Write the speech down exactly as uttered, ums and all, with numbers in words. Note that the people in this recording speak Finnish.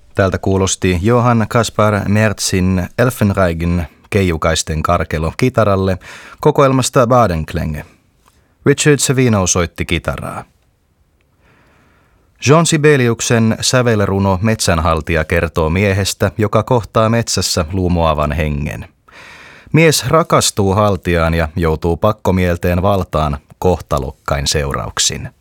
Täältä kuulosti Johann Kaspar Merzin Elfenreigen keijukaisten karkelo kitaralle kokoelmasta Badenklänge. Richard Savino soitti kitaraa. Jean Sibeliuksen sävelruno Metsänhaltija kertoo miehestä, joka kohtaa metsässä luumoavan hengen. Mies rakastuu haltijaan ja joutuu pakkomielteen valtaan kohtalokkain seurauksin.